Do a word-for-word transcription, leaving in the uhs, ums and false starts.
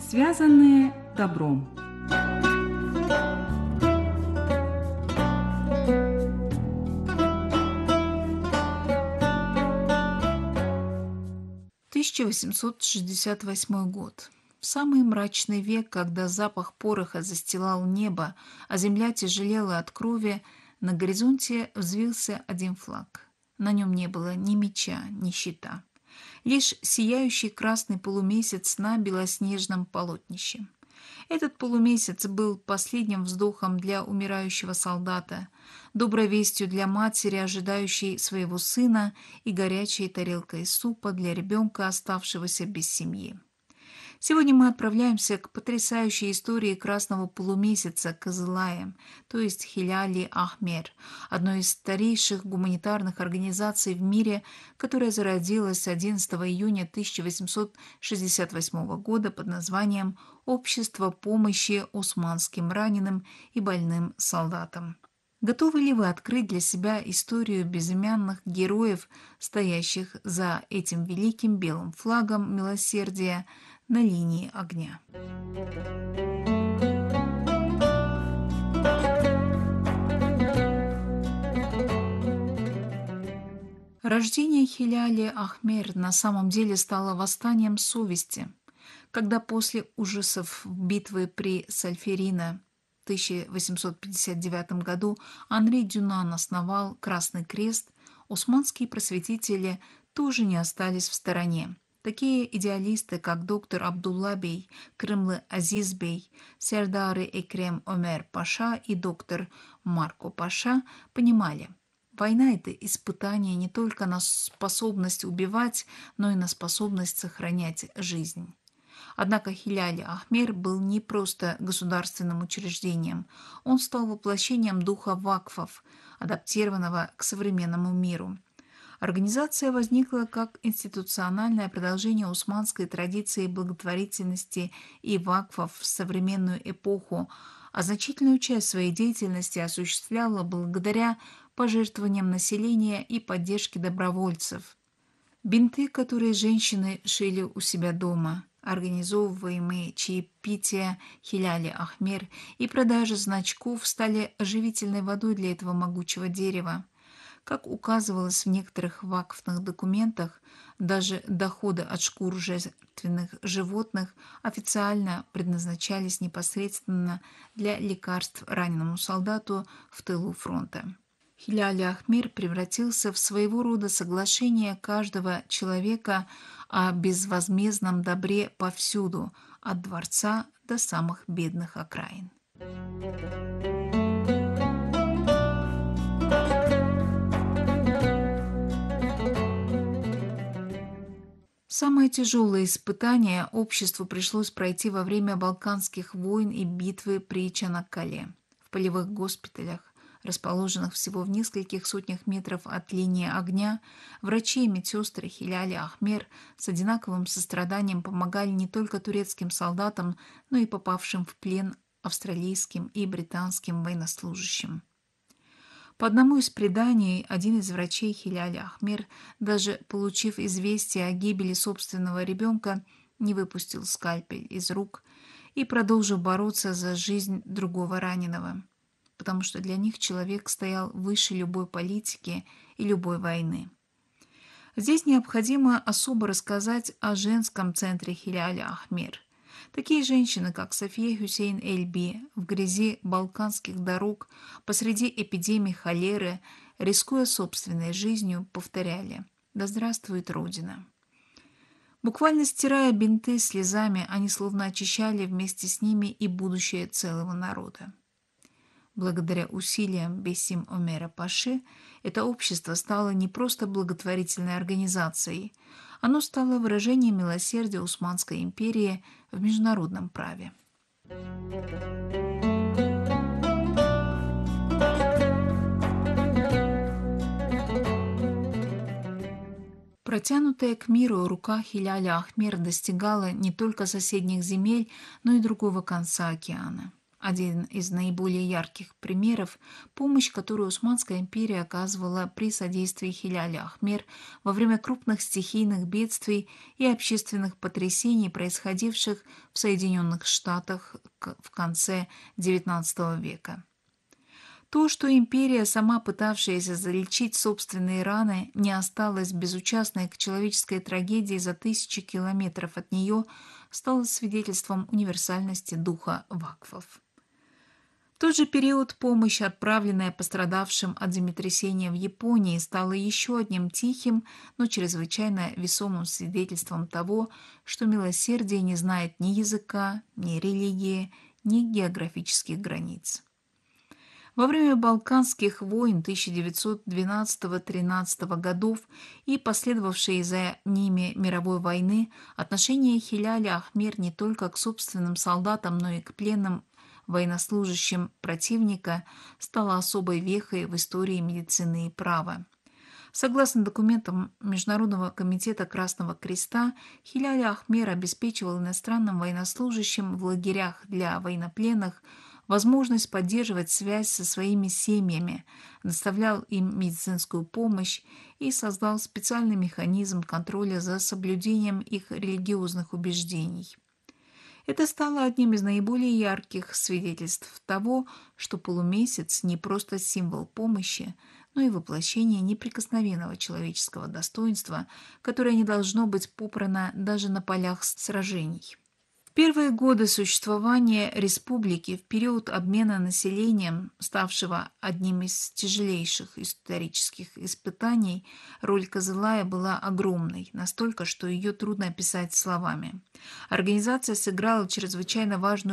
Связанные добром. тысяча восемьсот шестьдесят восьмой год. В самый мрачный век, когда запах пороха застилал небо, а земля тяжелела от крови, на горизонте взвился один флаг. На нем не было ни меча, ни щита. Лишь сияющий красный полумесяц на белоснежном полотнище. Этот полумесяц был последним вздохом для умирающего солдата, доброй вестью для матери, ожидающей своего сына, и горячей тарелкой супа для ребенка, оставшегося без семьи. Сегодня мы отправляемся к потрясающей истории красного полумесяца Кызылая, то есть Хиляли Ахмер, одной из старейших гуманитарных организаций в мире, которая зародилась одиннадцатого июня тысяча восемьсот шестьдесят восьмого года под названием «Общество помощи османским раненым и больным солдатам». Готовы ли вы открыть для себя историю безымянных героев, стоящих за этим великим белым флагом милосердия на линии огня? Рождение Хиляли Ахмер на самом деле стало восстанием совести, когда после ужасов битвы при Сальферино в тысяча восемьсот пятьдесят девятом году Анри Дюнан основал Красный Крест, османские просветители тоже не остались в стороне. Такие идеалисты, как доктор Абдулла бей, Крымлы Азиз бей, Сердары Экрем Омер Паша и доктор Марко Паша понимали, война – это испытание не только на способность убивать, но и на способность сохранять жизнь. Однако Хиляли Ахмер был не просто государственным учреждением, он стал воплощением духа вакфов, адаптированного к современному миру. Организация возникла как институциональное продолжение османской традиции благотворительности и вакфов в современную эпоху, а значительную часть своей деятельности осуществляла благодаря пожертвованиям населения и поддержке добровольцев. Бинты, которые женщины шили у себя дома, организовываемые чаепития Хиляли Ахмер и продажа значков стали оживительной водой для этого могучего дерева. Как указывалось в некоторых вакфных документах, даже доходы от шкур жертвенных животных официально предназначались непосредственно для лекарств раненому солдату в тылу фронта. Хиляли Ахмер превратился в своего рода соглашение каждого человека о безвозмездном добре повсюду, от дворца до самых бедных окраин. Самое тяжелое испытание обществу пришлось пройти во время Балканских войн и битвы при Чанаккале. В полевых госпиталях, расположенных всего в нескольких сотнях метров от линии огня, врачи и медсестры Хиляли Ахмер с одинаковым состраданием помогали не только турецким солдатам, но и попавшим в плен австралийским и британским военнослужащим. По одному из преданий, один из врачей Хиляли Ахмер, даже получив известие о гибели собственного ребенка, не выпустил скальпель из рук и продолжил бороться за жизнь другого раненого, потому что для них человек стоял выше любой политики и любой войны. Здесь необходимо особо рассказать о женском центре Хиляли Ахмер. Такие женщины, как София Хюсейн Эльби, в грязи балканских дорог, посреди эпидемии холеры, рискуя собственной жизнью, повторяли «Да здравствует Родина!». Буквально стирая бинты слезами, они словно очищали вместе с ними и будущее целого народа. Благодаря усилиям Бессим Омера Паши это общество стало не просто благотворительной организацией, оно стало выражением милосердия Османской империи в международном праве. Протянутая к миру рука Хиляля Ахмер достигала не только соседних земель, но и другого конца океана. один из наиболее ярких примеров — помощь, которую Османская империя оказывала при содействии Хиляля Ахмер во время крупных стихийных бедствий и общественных потрясений, происходивших в Соединенных Штатах к- в конце девятнадцатого века. То, что империя, сама пытавшаяся залечить собственные раны, не осталась безучастной к человеческой трагедии за тысячи километров от нее, стало свидетельством универсальности духа вакфов. В тот же период помощь, отправленная пострадавшим от землетрясения в Японии, стала еще одним тихим, но чрезвычайно весомым свидетельством того, что милосердие не знает ни языка, ни религии, ни географических границ. Во время Балканских войн тысяча девятьсот двенадцатого-тринадцатого годов и последовавшей за ними мировой войны отношение Хиляля Ахмер не только к собственным солдатам, но и к пленным военнослужащим противника стало особой вехой в истории медицины и права. Согласно документам Международного комитета Красного Креста, Хиляль Ахмер обеспечивал иностранным военнослужащим в лагерях для военнопленных возможность поддерживать связь со своими семьями, доставлял им медицинскую помощь и создал специальный механизм контроля за соблюдением их религиозных убеждений. Это стало одним из наиболее ярких свидетельств того, что полумесяц не просто символ помощи, но и воплощение неприкосновенного человеческого достоинства, которое не должно быть попрано даже на полях сражений. В первые годы существования республики, в период обмена населением, ставшего одним из тяжелейших исторических испытаний, роль Кызылая была огромной, настолько, что ее трудно описать словами. Организация сыграла чрезвычайно важную